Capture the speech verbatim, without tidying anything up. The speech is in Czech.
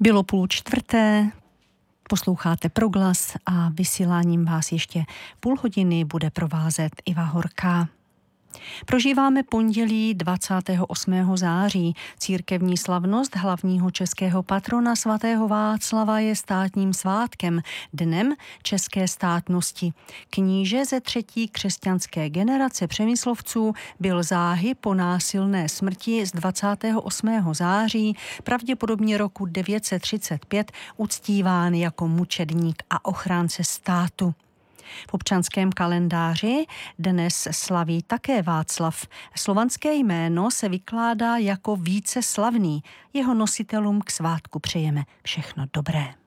Bylo půl čtvrté, posloucháte Proglas a vysíláním vás ještě půl hodiny bude provázet Iva Horká. Prožíváme pondělí dvacátého osmého září. Církevní slavnost hlavního českého patrona svatého Václava je státním svátkem, dnem české státnosti. Kníže ze třetí křesťanské generace Přemyslovců byl záhy po násilné smrti z dvacátého osmého září, pravděpodobně roku devět set třicet pět, uctíván jako mučedník a ochránce státu. V občanském kalendáři dnes slaví také Václav. Slovanské jméno se vykládá jako víceslavný. Jeho nositelům k svátku přejeme všechno dobré.